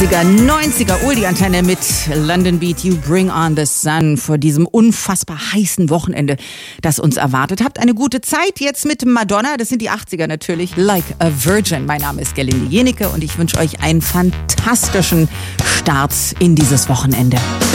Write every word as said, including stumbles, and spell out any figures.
neunziger Oldie-Antenne mit London Beat, You Bring on the Sun vor diesem unfassbar heißen Wochenende, das uns erwartet. Habt eine gute Zeit jetzt mit Madonna, das sind die achtziger natürlich, Like a Virgin. Mein Name ist Gerlinde Jenecke und ich wünsche euch einen fantastischen Start in dieses Wochenende.